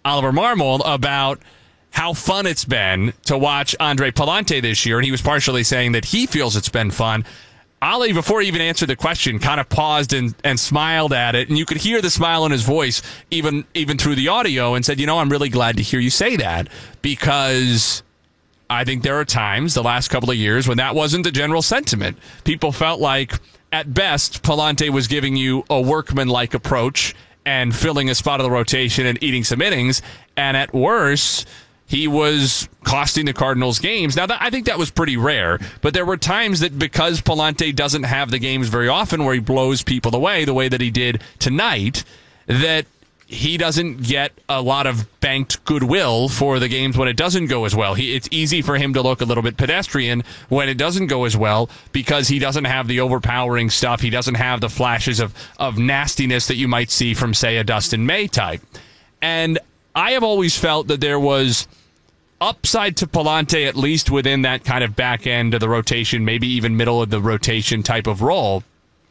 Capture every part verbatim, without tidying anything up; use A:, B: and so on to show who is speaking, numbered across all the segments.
A: Oliver Marmol about how fun it's been to watch Andre Pallante this year, and he was partially saying that he feels it's been fun. Ollie, before he even answered the question, kind of paused and, and smiled at it, and you could hear the smile in his voice even even through the audio, and said, you know, I'm really glad to hear you say that, because I think there are times the last couple of years when that wasn't the general sentiment. People felt like, at best, Pallante was giving you a workman-like approach and filling a spot of the rotation and eating some innings, and at worst, he was costing the Cardinals games. Now, that, I think that was pretty rare, but there were times that because Pallante doesn't have the games very often where he blows people away the way that he did tonight, that he doesn't get a lot of banked goodwill for the games when it doesn't go as well. He, it's easy for him to look a little bit pedestrian when it doesn't go as well because he doesn't have the overpowering stuff. He doesn't have the flashes of, of nastiness that you might see from, say, a Dustin May type. And I have always felt that there was upside to Pallante, at least within that kind of back end of the rotation, maybe even middle of the rotation type of role.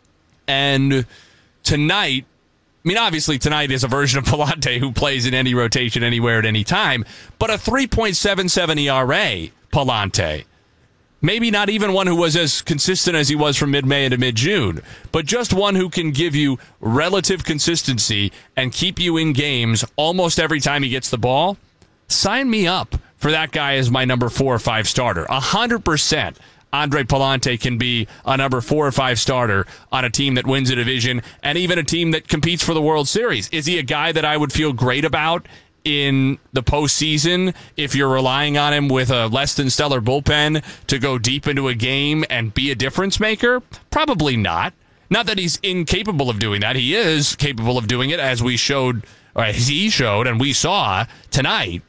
A: And tonight, I mean, obviously tonight is a version of Pallante who plays in any rotation anywhere at any time, but a three point seven seven E R A, Pallante. Maybe not even one who was as consistent as he was from mid-May into mid-June, but just one who can give you relative consistency and keep you in games almost every time he gets the ball. Sign me up for that guy as my number four or five starter. A hundred percent Andre Pallante can be a number four or five starter on a team that wins a division and even a team that competes for the World Series. Is he a guy that I would feel great about in the postseason if you're relying on him with a less than stellar bullpen to go deep into a game and be a difference maker? Probably not. Not that he's incapable of doing that. He is capable of doing it, as we showed, or as he showed and we saw tonight.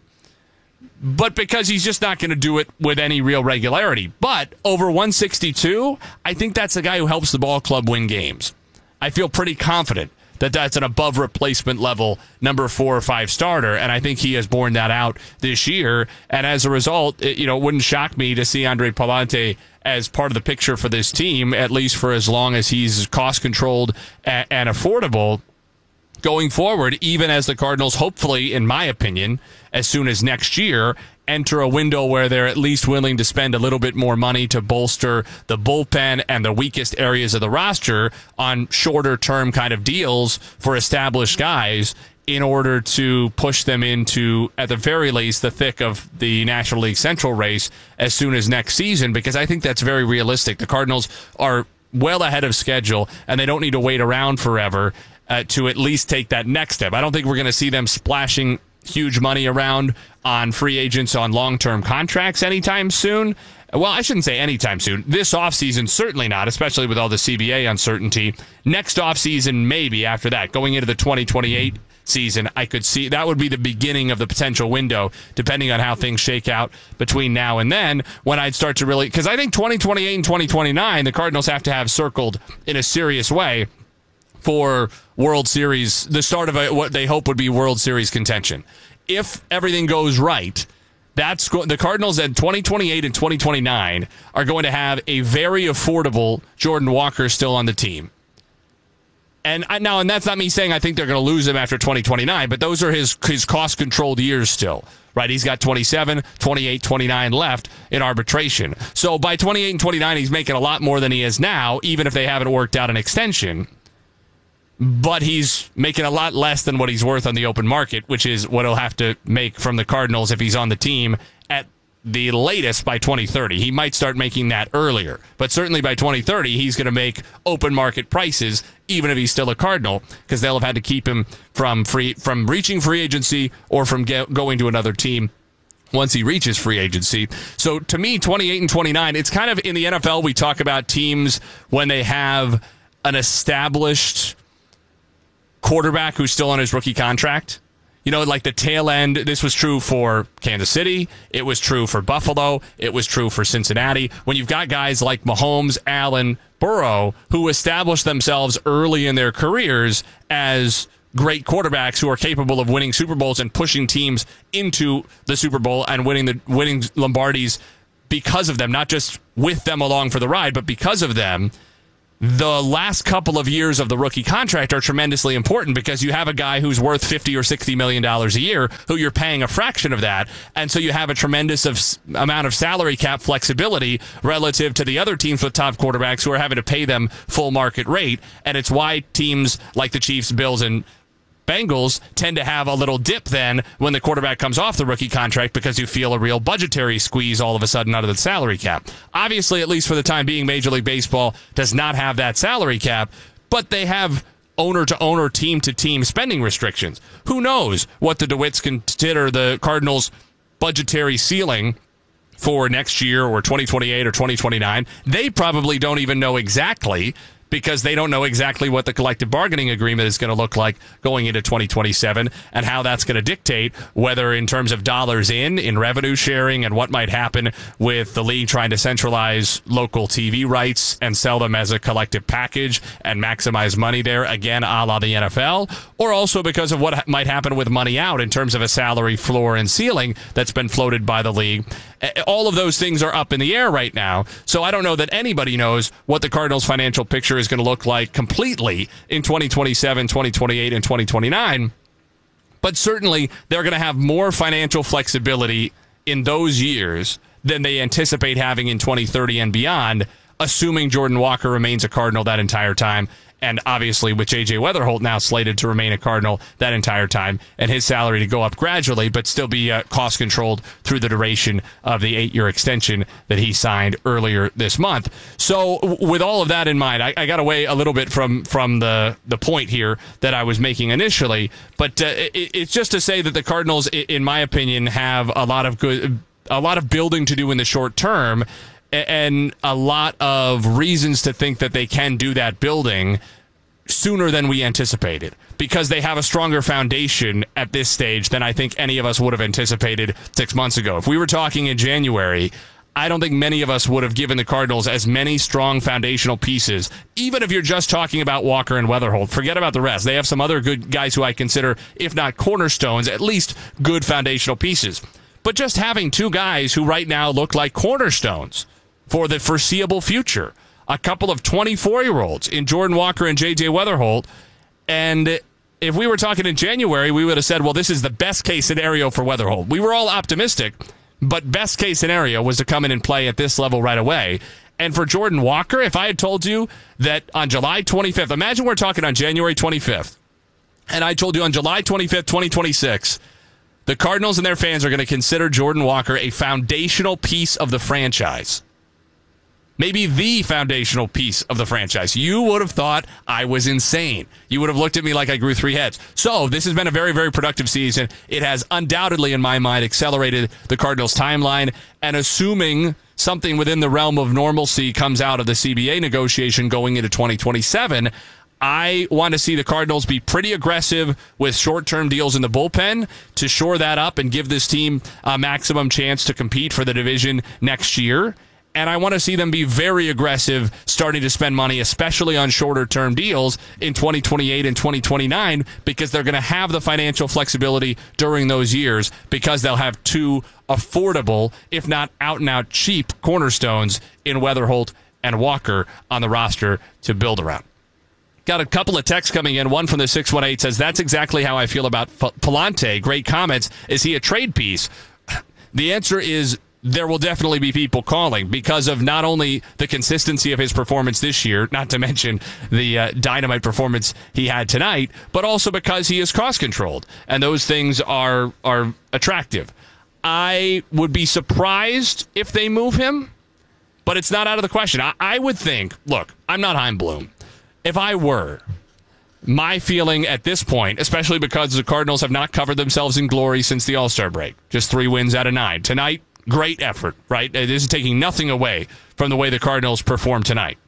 A: But because he's just not going to do it with any real regularity. But over one sixty-two, I think that's a guy who helps the ball club win games. I feel pretty confident that that's an above replacement level number four or five starter, and I think he has borne that out this year. And as a result, it, you know, it wouldn't shock me to see Andre Pallante as part of the picture for this team, at least for as long as he's cost controlled and, and affordable going forward, even as the Cardinals, hopefully, in my opinion, as soon as next year, enter a window where they're at least willing to spend a little bit more money to bolster the bullpen and the weakest areas of the roster on shorter-term kind of deals for established guys in order to push them into, at the very least, the thick of the National League Central race as soon as next season, because I think that's very realistic. The Cardinals are well ahead of schedule, and they don't need to wait around forever uh, to at least take that next step. I don't think we're going to see them splashing huge money around on free agents on long-term contracts anytime soon. Well, I shouldn't say anytime soon. This offseason, certainly not, especially with all the C B A uncertainty. Next offseason, maybe after that. Going into the twenty twenty-eight season, I could see that would be the beginning of the potential window, depending on how things shake out between now and then, when I'd start to really... Because I think twenty twenty-eight and twenty twenty-nine, the Cardinals have to have circled in a serious way for World Series, the start of a, what they hope would be World Series contention. If everything goes right, that's go- the Cardinals at twenty twenty-eight and twenty twenty-nine are going to have a very affordable Jordan Walker still on the team. And I, now, and that's not me saying I think they're going to lose him after twenty twenty-nine, but those are his his cost-controlled years still, right? He's got twenty-seven, twenty-eight, twenty-nine left in arbitration. So by twenty-eight and twenty-nine, he's making a lot more than he is now, even if they haven't worked out an extension. But he's making a lot less than what he's worth on the open market, which is what he'll have to make from the Cardinals if he's on the team at the latest by twenty thirty. He might start making that earlier, but certainly by twenty thirty, he's going to make open market prices, even if he's still a Cardinal, because they'll have had to keep him from free from reaching free agency or from get, going to another team once he reaches free agency. So to me, twenty-eight and twenty-nine, it's kind of in the N F L, we talk about teams when they have an established quarterback who's still on his rookie contract. You know, like the tail end, this was true for Kansas City. It was true for Buffalo. It was true for Cincinnati. When you've got guys like Mahomes, Allen, Burrow, who established themselves early in their careers as great quarterbacks who are capable of winning Super Bowls and pushing teams into the Super Bowl and winning the winning Lombardis because of them, not just with them along for the ride, but because of them. the last couple of years of the rookie contract are tremendously important because you have a guy who's worth fifty or sixty million dollars a year who you're paying a fraction of that. And so you have a tremendous of, amount of salary cap flexibility relative to the other teams with top quarterbacks who are having to pay them full market rate. And it's why teams like the Chiefs, Bills, and Bengals tend to have a little dip then when the quarterback comes off the rookie contract because you feel a real budgetary squeeze all of a sudden out of the salary cap. Obviously, at least for the time being, Major League Baseball does not have that salary cap, but they have owner-to-owner, team-to-team spending restrictions. Who knows what the DeWitts consider the Cardinals' budgetary ceiling for next year or twenty twenty-eight or twenty twenty-nine. They probably don't even know exactly because they don't know exactly what the collective bargaining agreement is going to look like going into twenty twenty-seven and how that's going to dictate whether in terms of dollars in, in revenue sharing and what might happen with the league trying to centralize local T V rights and sell them as a collective package and maximize money there, again, a la the N F L, or also because of what ha- might happen with money out in terms of a salary floor and ceiling that's been floated by the league. All of those things are up in the air right now, so I don't know that anybody knows what the Cardinals' financial picture is going to look like completely in twenty twenty-seven, twenty twenty-eight, and twenty twenty-nine. But certainly, they're going to have more financial flexibility in those years than they anticipate having in twenty thirty and beyond, assuming Jordan Walker remains a Cardinal that entire time. And obviously, with J J Weatherholt now slated to remain a Cardinal that entire time, and his salary to go up gradually, but still be uh, cost controlled through the duration of the eight-year extension that he signed earlier this month. So, w- with all of that in mind, I, I got away a little bit from from the the point here that I was making initially, but uh, it, it's just to say that the Cardinals, in my opinion, have a lot of good, a lot of building to do in the short term, and a lot of reasons to think that they can do that building sooner than we anticipated because they have a stronger foundation at this stage than I think any of us would have anticipated six months ago. If we were talking in January, I don't think many of us would have given the Cardinals as many strong foundational pieces, even if you're just talking about Walker and Weatherholt. Forget about the rest. They have some other good guys who I consider, if not cornerstones, at least good foundational pieces. But just having two guys who right now look like cornerstones for the foreseeable future. A couple of twenty-four-year-olds in Jordan Walker and J J Weatherholt. And if we were talking in January, we would have said, well, this is the best-case scenario for Weatherholt. We were all optimistic, but best-case scenario was to come in and play at this level right away. And for Jordan Walker, if I had told you that on July twenty-fifth, imagine we're talking on January twenty-fifth, and I told you on July twenty-fifth, twenty twenty-six, the Cardinals and their fans are going to consider Jordan Walker a foundational piece of the franchise. Maybe the foundational piece of the franchise. You would have thought I was insane. You would have looked at me like I grew three heads. So this has been a very, very productive season. It has undoubtedly, in my mind, accelerated the Cardinals' timeline. And assuming something within the realm of normalcy comes out of the C B A negotiation going into twenty twenty-seven, I want to see the Cardinals be pretty aggressive with short-term deals in the bullpen to shore that up and give this team a maximum chance to compete for the division next year. And I want to see them be very aggressive starting to spend money, especially on shorter-term deals in twenty twenty-eight and twenty twenty-nine, because they're going to have the financial flexibility during those years because they'll have two affordable, if not out-and-out cheap, cornerstones in Weatherholt and Walker on the roster to build around. Got a couple of texts coming in. One from the six one eight says, that's exactly how I feel about P- Pallante. Great comments. Is he a trade piece? The answer is there will definitely be people calling because of not only the consistency of his performance this year, not to mention the uh, dynamite performance he had tonight, but also because he is cost-controlled, and those things are are attractive. I would be surprised if they move him, but it's not out of the question. I, I would think, look, I'm not Chaim Bloom. If I were, my feeling at this point, especially because the Cardinals have not covered themselves in glory since the All-Star break, just three wins out of nine. Tonight, great effort, right? This is taking nothing away from the way the Cardinals performed tonight.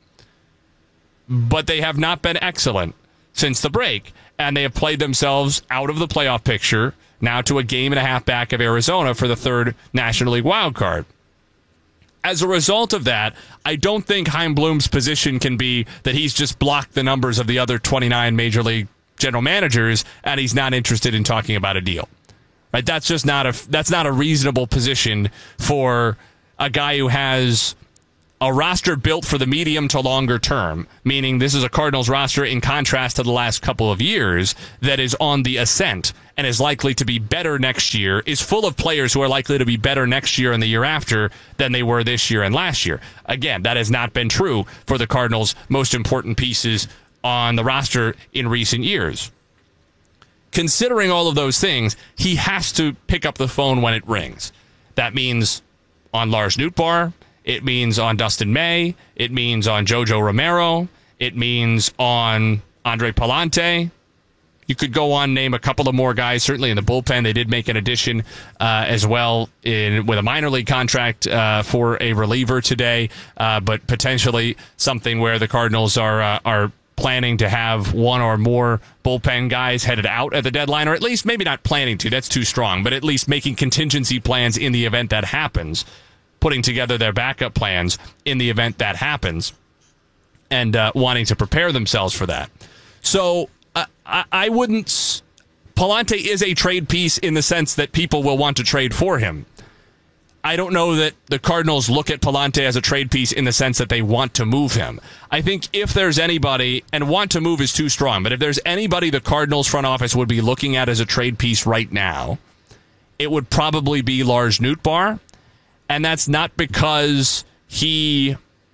A: But they have not been excellent since the break, and they have played themselves out of the playoff picture now to a game and a half back of Arizona for the third National League wild card. As a result of that, I don't think Chaim Bloom's position can be that he's just blocked the numbers of the other twenty-nine Major League general managers and he's not interested in talking about a deal. Right? That's just not a that's not a reasonable position for a guy who has a roster built for the medium to longer term, meaning this is a Cardinals roster in contrast to the last couple of years that is on the ascent and is likely to be better next year, is full of players who are likely to be better next year and the year after than they were this year and last year. Again, that has not been true for the Cardinals' most important pieces on the roster in recent years. Considering all of those things, he has to pick up the phone when it rings. That means on Lars Nootbaar. It means on Dustin May. It means on Jojo Romero. It means on Andre Pallante. You could go on, name a couple of more guys. Certainly in the bullpen, they did make an addition uh, as well in with a minor league contract uh, for a reliever today, uh, but potentially something where the Cardinals are uh, are planning to have one or more bullpen guys headed out at the deadline, or at least maybe not planning to. That's too strong, but at least making contingency plans in the event that happens, putting together their backup plans in the event that happens, and uh, wanting to prepare themselves for that. So uh, I, I wouldn't... Pallante is a trade piece in the sense that people will want to trade for him. I don't know that the Cardinals look at Pallante as a trade piece in the sense that they want to move him. I think if there's anybody, and want to move is too strong, but if there's anybody the Cardinals front office would be looking at as a trade piece right now, it would probably be Lars Nootbaar. And that's not because he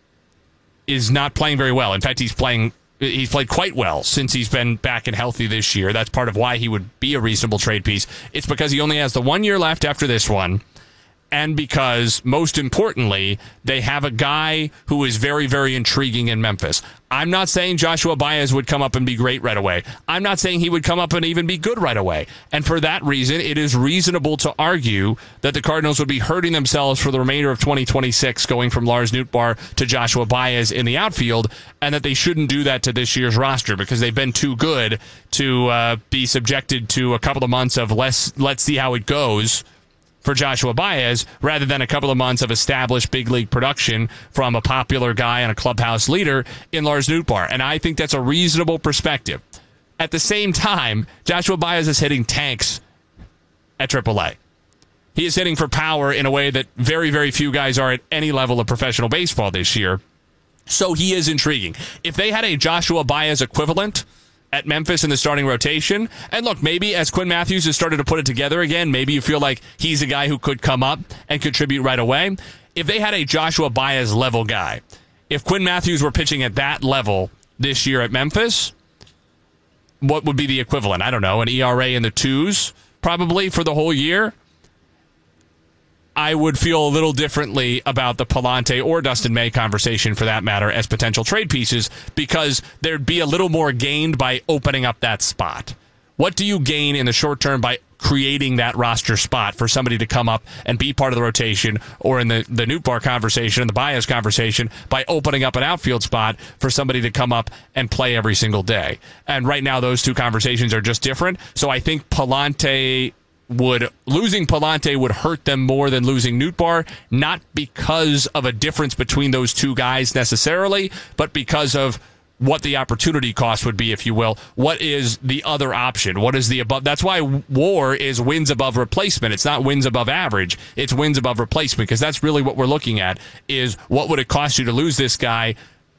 A: is not playing very well. In fact, he's playing he's played quite well since he's been back and healthy this year. That's part of why he would be a reasonable trade piece. It's because he only has the one year left after this one, and because, most importantly, they have a guy who is very, very intriguing in Memphis. I'm not saying Joshua Baez would come up and be great right away. I'm not saying he would come up and even be good right away. And for that reason, it is reasonable to argue that the Cardinals would be hurting themselves for the remainder of twenty twenty-six, going from Lars Nootbaar to Joshua Baez in the outfield, and that they shouldn't do that to this year's roster because they've been too good to uh, be subjected to a couple of months of let's, let's see how it goes for Joshua Baez, rather than a couple of months of established big league production from a popular guy and a clubhouse leader in Lars Nootbaar. And I think that's a reasonable perspective. At the same time, Joshua Baez is hitting tanks at triple A. He is hitting for power in a way that very, very few guys are at any level of professional baseball this year. So he is intriguing. If they had a Joshua Baez equivalent at Memphis in the starting rotation, and look, maybe as Quinn Matthews has started to put it together again, maybe you feel like he's a guy who could come up and contribute right away. If they had a Joshua Baez level guy, if Quinn Matthews were pitching at that level this year at Memphis, what would be the equivalent? I don't know, an E R A in the twos probably for the whole year. I would feel a little differently about the Pallante or Dustin May conversation, for that matter, as potential trade pieces, because there'd be a little more gained by opening up that spot. What do you gain in the short term by creating that roster spot for somebody to come up and be part of the rotation, or in the, the Nootbaar conversation and the Baez conversation, by opening up an outfield spot for somebody to come up and play every single day? And right now, those two conversations are just different. So I think Pallante... Would losing Pallante would hurt them more than losing Nootbaar, not because of a difference between those two guys necessarily, but because of what the opportunity cost would be, if you will. What is the other option? What is the above? That's why WAR is wins above replacement. It's not wins above average. It's wins above replacement, because that's really what we're looking at, is what would it cost you to lose this guy,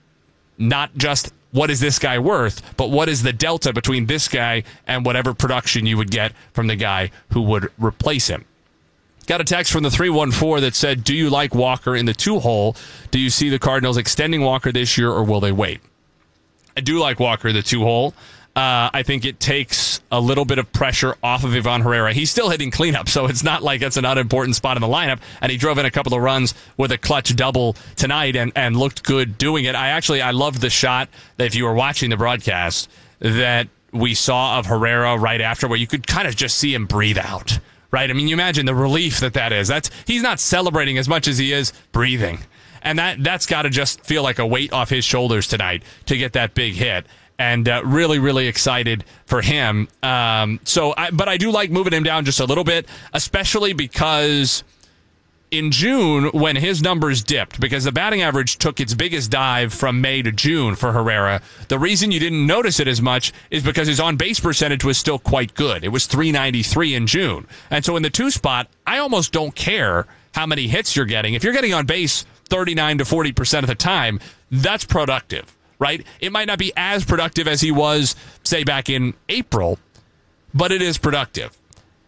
A: not just what is this guy worth, but what is the delta between this guy and whatever production you would get from the guy who would replace him. Got a text from the three one four that said, do you like Walker in the two-hole? Do you see the Cardinals extending Walker this year, or will they wait? I do like Walker in the two-hole. Uh, I think it takes a little bit of pressure off of Ivan Herrera. He's still hitting cleanup, so it's not like it's an unimportant spot in the lineup. And he drove in a couple of runs with a clutch double tonight and, and looked good doing it. I actually, I loved the shot that, if you were watching the broadcast, that we saw of Herrera right after, where you could kind of just see him breathe out, right? I mean, you imagine the relief that that is. That's, he's not celebrating as much as he is breathing. And that, that's got to just feel like a weight off his shoulders tonight to get that big hit. And uh, really, really excited for him. Um, so, I, but I do like moving him down just a little bit, especially because in June, when his numbers dipped, because the batting average took its biggest dive from May to June for Herrera, the reason you didn't notice it as much is because his on-base percentage was still quite good. It was three ninety-three in June. And so in the two spot, I almost don't care how many hits you're getting. If you're getting on base thirty-nine to forty percent of the time, that's productive, right? It might not be as productive as he was, say, back in April, but it is productive.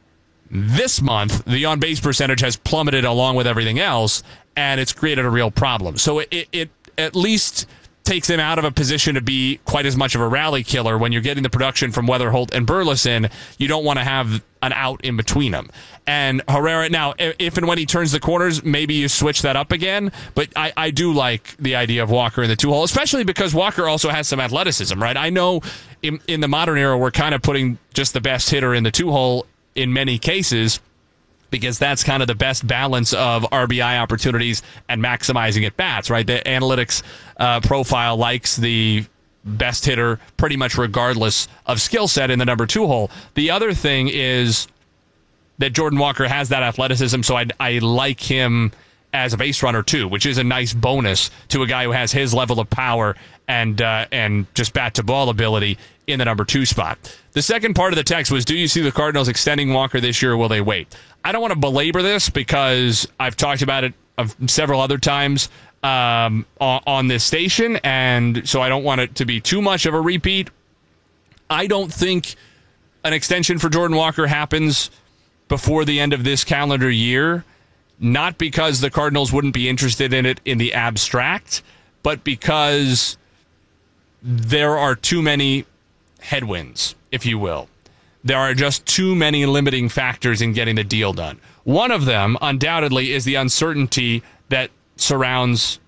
A: This month, the on-base percentage has plummeted along with everything else, and it's created a real problem. So it, it, it at least takes him out of a position to be quite as much of a rally killer. When you're getting the production from Weatherholt and Burleson, you don't want to have an out in between them. And Herrera, now, if and when he turns the corners, maybe you switch that up again. But I, I do like the idea of Walker in the two-hole, especially because Walker also has some athleticism, right? I know in, in the modern era, we're kind of putting just the best hitter in the two-hole in many cases, because that's kind of the best balance of R B I opportunities and maximizing at bats, right? The analytics uh, profile likes the best hitter pretty much regardless of skill set in the number two hole. The other thing is that Jordan Walker has that athleticism, so I, I like him as a base runner too, which is a nice bonus to a guy who has his level of power and uh, and just bat to ball ability in the number two spot. The second part of the text was, do you see the Cardinals extending Walker this year, or will they wait? I don't want to belabor this because I've talked about it several other times um, on, on this station, and so I don't want it to be too much of a repeat. I don't think an extension for Jordan Walker happens before the end of this calendar year, not because the Cardinals wouldn't be interested in it in the abstract, but because there are too many headwinds, if you will. There are just too many limiting factors in getting the deal done. One of them, undoubtedly, is the uncertainty that surrounds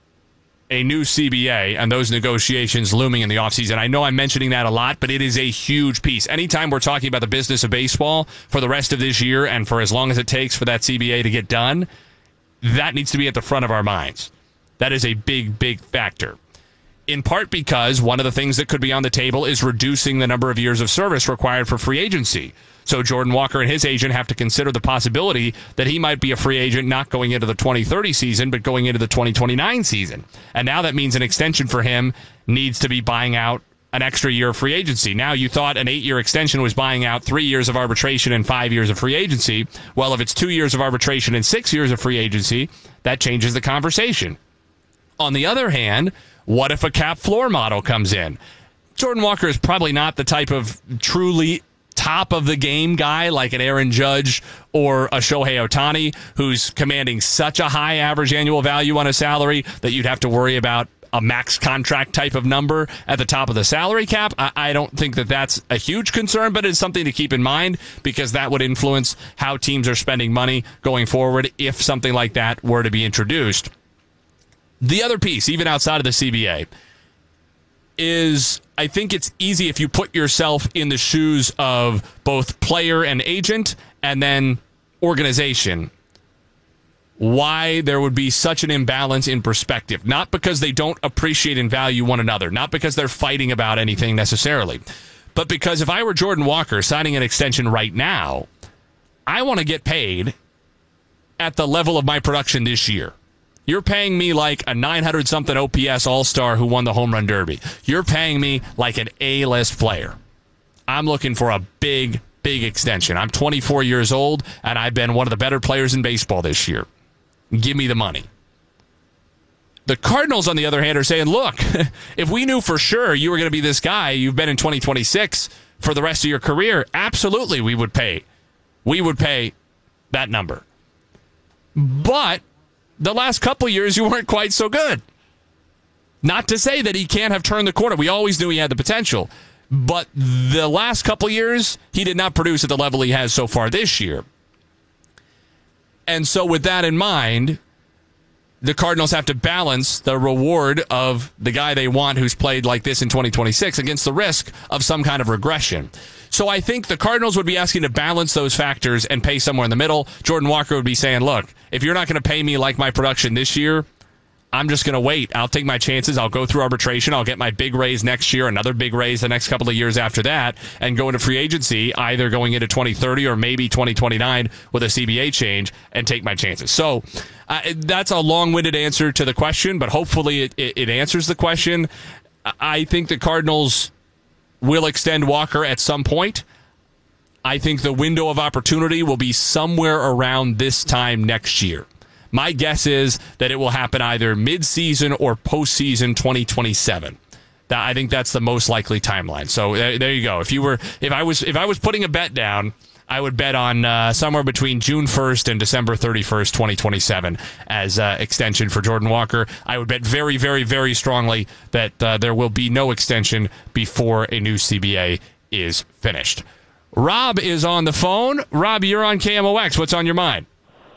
A: a new C B A and those negotiations looming in the offseason. I know I'm mentioning that a lot, but it is a huge piece. Anytime we're talking about the business of baseball for the rest of this year and for as long as it takes for that C B A to get done, that needs to be at the front of our minds. That is a big, big factor. In part because one of the things that could be on the table is reducing the number of years of service required for free agency. So Jordan Walker and his agent have to consider the possibility that he might be a free agent not going into the twenty thirty season, but going into the twenty twenty-nine season. And now that means an extension for him needs to be buying out an extra year of free agency. Now, you thought an eight-year extension was buying out three years of arbitration and five years of free agency. Well, if it's two years of arbitration and six years of free agency, that changes the conversation. On the other hand, what if a cap floor model comes in? Jordan Walker is probably not the type of truly top of the game guy like an Aaron Judge or a Shohei Ohtani, who's commanding such a high average annual value on a salary that you'd have to worry about a max contract type of number at the top of the salary cap. I, I don't think that that's a huge concern, but it's something to keep in mind because that would influence how teams are spending money going forward if something like that were to be introduced. The other piece, even outside of the C B A, is I think it's easy if you put yourself in the shoes of both player and agent and then organization, why there would be such an imbalance in perspective. Not because they don't appreciate and value one another, not because they're fighting about anything necessarily, but because if I were Jordan Walker signing an extension right now, I want to get paid at the level of my production this year. You're paying me like a nine hundred something O P S All-Star who won the Home Run Derby. You're paying me like an A-list player. I'm looking for a big, big extension. I'm twenty-four years old, and I've been one of the better players in baseball this year. Give me the money. The Cardinals, on the other hand, are saying, look, if we knew for sure you were going to be this guy, you've been in twenty twenty-six for the rest of your career, absolutely we would pay. We would pay that number. But the last couple years, you weren't quite so good. Not to say that he can't have turned the corner. We always knew he had the potential. But the last couple years, he did not produce at the level he has so far this year. And so with that in mind, the Cardinals have to balance the reward of the guy they want who's played like this in twenty twenty-six against the risk of some kind of regression. So I think the Cardinals would be asking to balance those factors and pay somewhere in the middle. Jordan Walker would be saying, look, if you're not going to pay me like my production this year, I'm just going to wait. I'll take my chances. I'll go through arbitration. I'll get my big raise next year, another big raise the next couple of years after that, and go into free agency, either going into twenty thirty or maybe twenty twenty-nine with a C B A change, and take my chances. So uh, that's a long-winded answer to the question, but hopefully it, it, it answers the question. I think the Cardinals will extend Walker at some point. I think the window of opportunity will be somewhere around this time next year. My guess is that it will happen either mid-season or postseason twenty twenty-seven. That, I think that's the most likely timeline. So there, there you go. If you were, if I was, if I was putting a bet down, I would bet on uh, somewhere between June first and December thirty-first, twenty twenty-seven as uh, extension for Jordan Walker. I would bet very, very, very strongly that uh, there will be no extension before a new C B A is finished. Rob is on the phone. Rob, you're on K M O X. What's on your mind?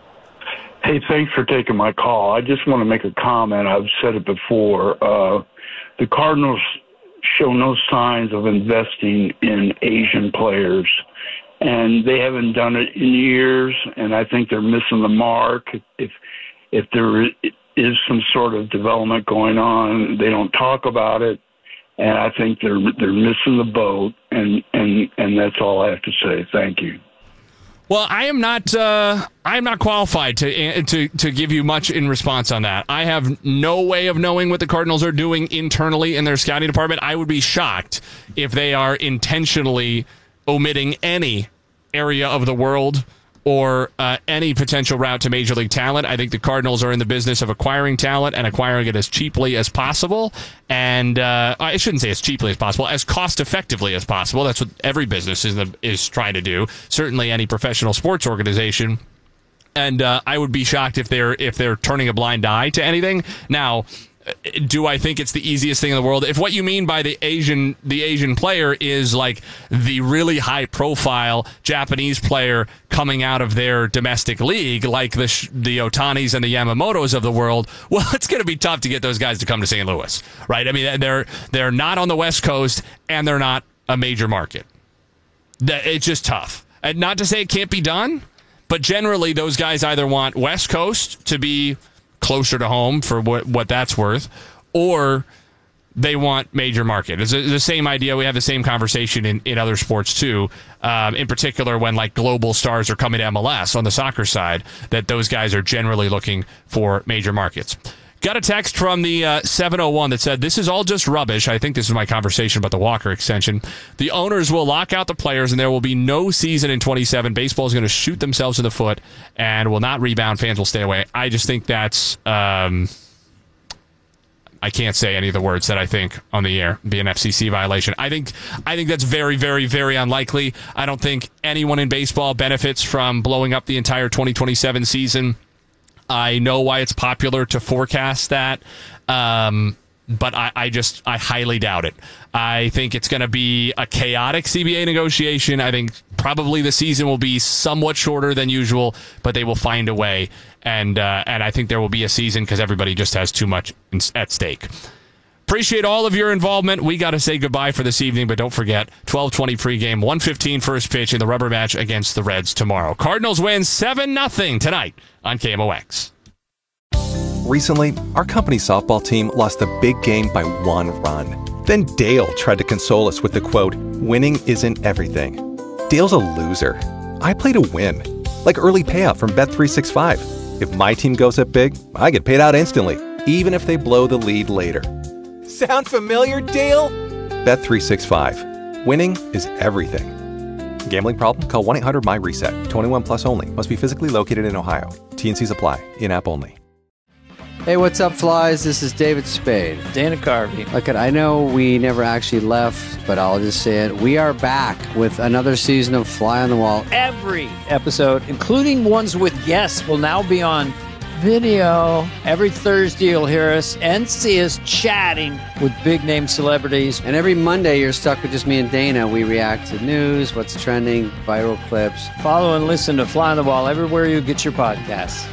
B: Hey, thanks for taking my call. I just want to make a comment. I've said it before. Uh, the Cardinals show no signs of investing in Asian players, and they haven't done it in years, and I think they're missing the mark. If if there is some sort of development going on, they don't talk about it, and I think they're they're missing the boat, and, and, and that's all I have to say. Thank you.
A: Well, I am not. Uh, I am not qualified to to to give you much in response on that. I have no way of knowing what the Cardinals are doing internally in their scouting department. I would be shocked if they are intentionally omitting any area of the world or uh, any potential route to major league talent. I think the Cardinals are in the business of acquiring talent and acquiring it as cheaply as possible. And uh, I shouldn't say as cheaply as possible, as cost effectively as possible. That's what every business is, is trying to do. Certainly any professional sports organization. And uh, I would be shocked if they're if they're turning a blind eye to anything. Now, do I think it's the easiest thing in the world? If what you mean by the Asian the Asian player is like the really high profile Japanese player coming out of their domestic league, like the the Otanis and the Yamamotos of the world, well, it's going to be tough to get those guys to come to Saint Louis, right? I mean, they're they're not on the West Coast and they're not a major market. It's just tough. And not to say it can't be done, but generally those guys either want West Coast to be closer to home for what, what that's worth, or they want major market. It's the same idea. We have the same conversation in, in other sports too, um, in particular when like global stars are coming to M L S on the soccer side, that those guys are generally looking for major markets. Got a text from the uh, seven oh one that said, this is all just rubbish. I think this is my conversation about the Walker extension. The owners will lock out the players, and there will be no season in twenty-seven. Baseball is going to shoot themselves in the foot and will not rebound. Fans will stay away. I just think that's... Um, I can't say any of the words that I think on the air. Be an F C C violation. I think I think that's very, very, very unlikely. I don't think anyone in baseball benefits from blowing up the entire twenty twenty-seven season. I know why it's popular to forecast that, um, but I, I just I highly doubt it. I think it's going to be a chaotic C B A negotiation. I think probably the season will be somewhat shorter than usual, but they will find a way, and uh, and I think there will be a season because everybody just has too much in, at stake. Appreciate all of your involvement. We got to say goodbye for this evening, but don't forget, twelve twenty pregame, one fifteen first pitch in the rubber match against the Reds tomorrow. Cardinals win seven nothing tonight on K M O X.
C: Recently, our company softball team lost a big game by one run. Then Dale tried to console us with the quote, "Winning isn't everything." Dale's a loser. I play to win. Like early payout from Bet three sixty-five. If my team goes up big, I get paid out instantly, even if they blow the lead later. Sound familiar, Dale? Bet three sixty-five. Winning is everything. Gambling problem? Call one eight hundred M Y reset. twenty-one plus only. Must be physically located in Ohio. T and C's apply. In-app only.
D: Hey, what's up, flies? This is David Spade.
E: Dana Carvey.
D: Look, I know we never actually left, but I'll just say it. We are back with another season of Fly on the Wall.
E: Every episode, including ones with guests, will now be on video. Every Thursday, you'll hear us and see us chatting with big-name celebrities.
D: And every Monday, you're stuck with just me and Dana. We react to news, what's trending, viral clips.
E: Follow and listen to Fly on the Wall everywhere you get your podcasts.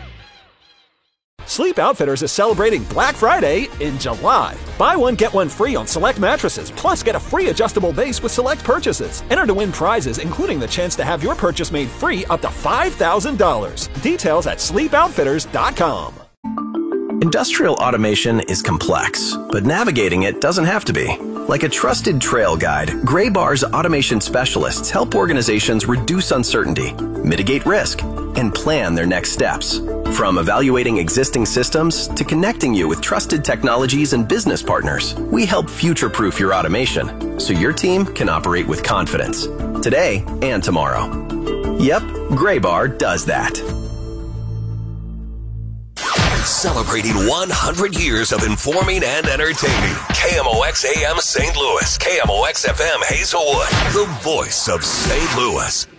F: Sleep Outfitters is celebrating Black Friday in July. Buy one, get one free on select mattresses, plus get a free adjustable base with select purchases. Enter to win prizes, including the chance to have your purchase made free up to five thousand dollars. Details at sleep outfitters dot com.
G: Industrial automation is complex, but navigating it doesn't have to be. Like a trusted trail guide, Graybar's automation specialists help organizations reduce uncertainty, mitigate risk, and plan their next steps. From evaluating existing systems to connecting you with trusted technologies and business partners, we help future-proof your automation so your team can operate with confidence today and tomorrow. Yep, Graybar does that.
H: Celebrating one hundred years of informing and entertaining. K M O X A M Saint Louis. K M O X F M Hazelwood. The voice of Saint Louis.